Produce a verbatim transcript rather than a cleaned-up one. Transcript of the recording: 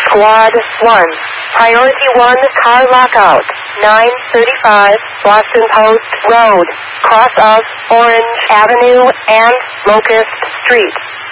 Squad one. Priority one, car lockout. nine thirty-five Boston Post Road. Cross of Orange Avenue and Locust Street.